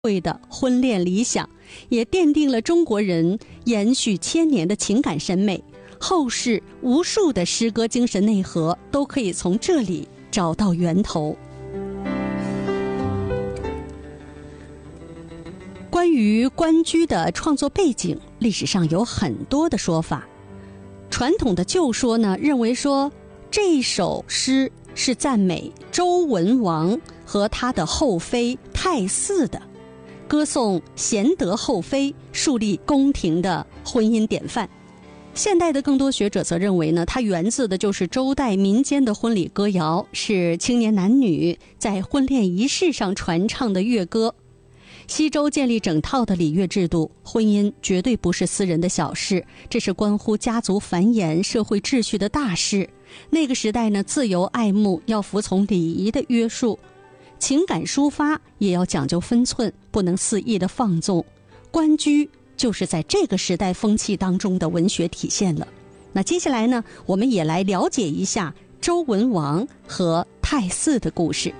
会的婚恋理想，也奠定了中国人延续千年的情感审美。后世无数的诗歌精神内核都可以从这里找到源头。关于关雎的创作背景，历史上有很多的说法。传统的旧说呢，认为说这首诗是赞美周文王和他的后妃太姒的，歌颂贤德后妃，树立宫廷的婚姻典范。现代的更多学者则认为呢，它源自的就是周代民间的婚礼歌谣，是青年男女在婚恋仪式上传唱的乐歌。西周建立整套的礼乐制度，婚姻绝对不是私人的小事，这是关乎家族繁衍、社会秩序的大事。那个时代呢，自由爱慕要服从礼仪的约束，情感抒发也要讲究分寸，不能肆意的放纵。关雎就是在这个时代风气当中的文学体现了。那接下来呢，我们也来了解一下周文王和太姒的故事。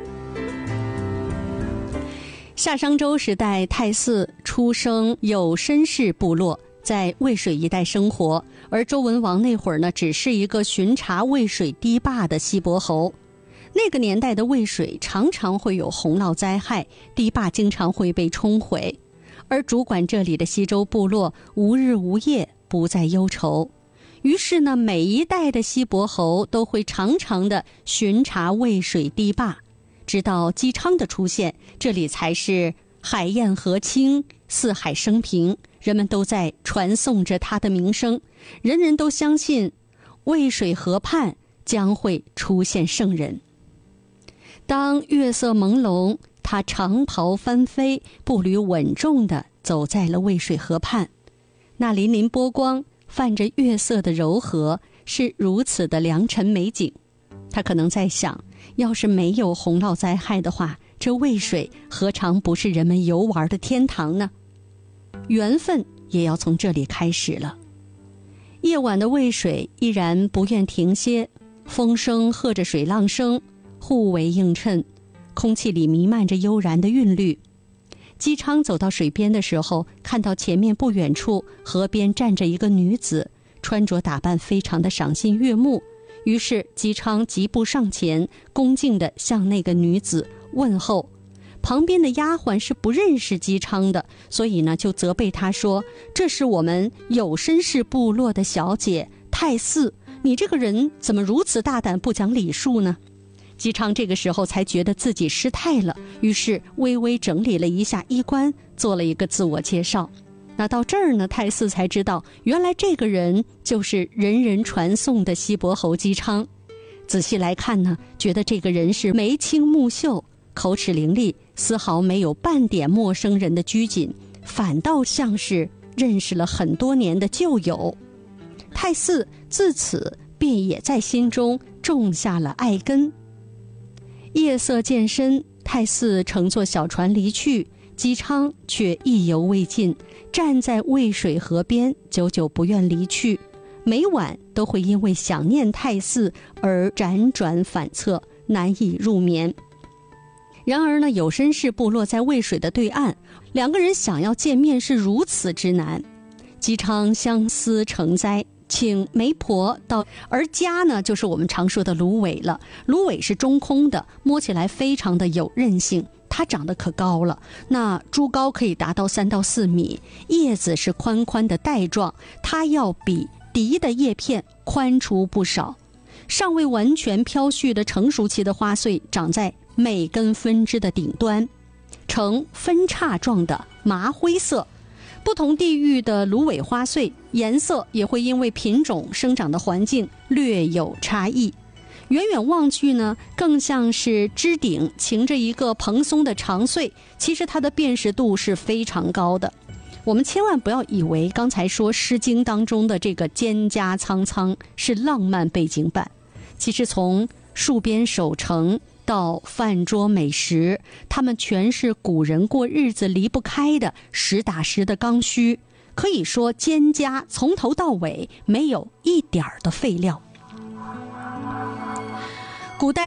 夏商周时代，太姒出生有绅士部落，在渭水一带生活，而周文王那会儿呢，只是一个巡查渭水堤坝的西伯侯。那个年代的渭水常常会有洪涝灾害，堤坝经常会被冲毁，而主管这里的西周部落无日无夜，不再忧愁。于是呢，每一代的西伯侯都会常常的巡查渭水堤坝，直到姬昌的出现，这里才是海晏河清，四海升平，人们都在传颂着他的名声，人人都相信渭水河畔将会出现圣人。当月色朦胧，他长袍翻飞，步履稳重地走在了渭水河畔。那粼粼波光，泛着月色的柔和，是如此的良辰美景。他可能在想，要是没有洪涝灾害的话，这渭水何尝不是人们游玩的天堂呢？缘分也要从这里开始了。夜晚的渭水依然不愿停歇，风声和着水浪声，互为映衬，空气里弥漫着悠然的韵律。姬昌走到水边的时候，看到前面不远处河边站着一个女子，穿着打扮非常的赏心悦目。于是姬昌疾步上前，恭敬地向那个女子问候。旁边的丫鬟是不认识姬昌的，所以呢就责备他说，这是我们有绅士部落的小姐太姒，你这个人怎么如此大胆不讲礼数呢？姬昌这个时候才觉得自己失态了，于是微微整理了一下衣冠，做了一个自我介绍。那到这儿呢，太姒才知道，原来这个人就是人人传颂的西伯侯姬昌。仔细来看呢，觉得这个人是眉清目秀，口齿伶俐，丝毫没有半点陌生人的拘谨，反倒像是认识了很多年的旧友。太姒自此便也在心中种下了爱根。夜色渐深，太姒乘坐小船离去，姬昌却意犹未尽，站在渭水河边，久久不愿离去，每晚都会因为想念太姒而辗转反侧，难以入眠。然而呢，有绅士部落在渭水的对岸，两个人想要见面是如此之难。姬昌相思成灾，请媒婆到，而家呢就是我们常说的芦苇了。芦苇是中空的，摸起来非常的有韧性，它长得可高了，那株高可以达到3到4米，叶子是宽宽的带状，它要比荻的叶片宽出不少。尚未完全飘絮的成熟期的花穗长在每根分支的顶端，呈分叉状的麻灰色。不同地域的芦苇花穗颜色也会因为品种、生长的环境略有差异。远远望去呢，更像是枝顶擎着一个蓬松的长穗，其实它的辨识度是非常高的。我们千万不要以为刚才说《诗经》当中的这个蒹葭苍苍是浪漫背景板，其实从戍边守城到饭桌美食，它们全是古人过日子离不开的实打实的刚需。可以说蒹葭从头到尾没有一点的废料。古代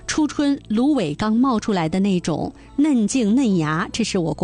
初春芦苇刚冒出来的那种嫩茎嫩芽，这是我国